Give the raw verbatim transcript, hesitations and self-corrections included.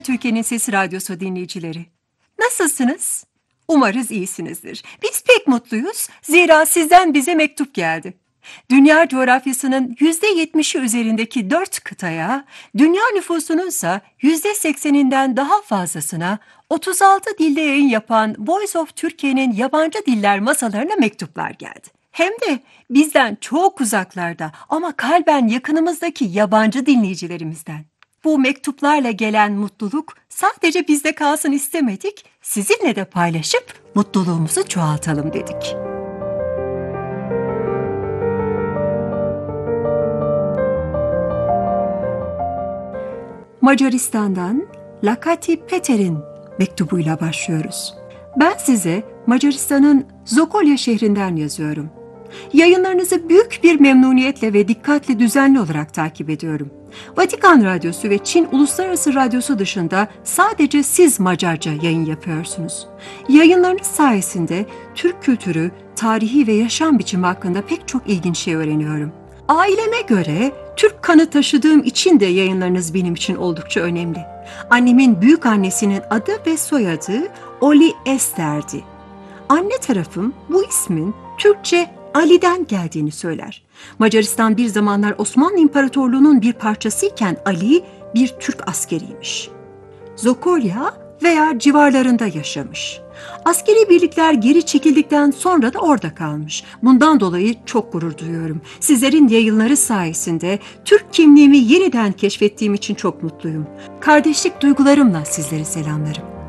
Türkiye'nin Sesi Radyosu dinleyicileri. Nasılsınız? Umarız iyisinizdir. Biz pek mutluyuz. Zira sizden bize mektup geldi. Dünya coğrafyasının yüzde yetmişi üzerindeki dört kıtaya, dünya nüfusunun ise yüzde sekseninden daha fazlasına otuz altı dilde yayın yapan Voice of Türkiye'nin yabancı diller masalarına mektuplar geldi. Hem de bizden çok uzaklarda ama kalben yakınımızdaki yabancı dinleyicilerimizden. Bu mektuplarla gelen mutluluk sadece bizde kalsın istemedik, sizinle de paylaşıp mutluluğumuzu çoğaltalım dedik. Macaristan'dan Lakati Peter'in mektubuyla başlıyoruz. Ben size Macaristan'ın Zokolya şehrinden yazıyorum. Yayınlarınızı büyük bir memnuniyetle ve dikkatle düzenli olarak takip ediyorum. Vatikan Radyosu ve Çin Uluslararası Radyosu dışında sadece siz Macarca yayın yapıyorsunuz. Yayınlarınız sayesinde Türk kültürü, tarihi ve yaşam biçimi hakkında pek çok ilginç şey öğreniyorum. Aileme göre Türk kanı taşıdığım için de yayınlarınız benim için oldukça önemli. Annemin büyük annesinin adı ve soyadı Oli Ester'di. Anne tarafım bu ismin Türkçe Ali'den geldiğini söyler. Macaristan bir zamanlar Osmanlı İmparatorluğu'nun bir parçasıyken Ali bir Türk askeriymiş. Zokolya veya civarlarında yaşamış. Askeri birlikler geri çekildikten sonra da orada kalmış. Bundan dolayı çok gurur duyuyorum. Sizlerin yayınları sayesinde Türk kimliğimi yeniden keşfettiğim için çok mutluyum. Kardeşlik duygularımla sizleri selamlarım.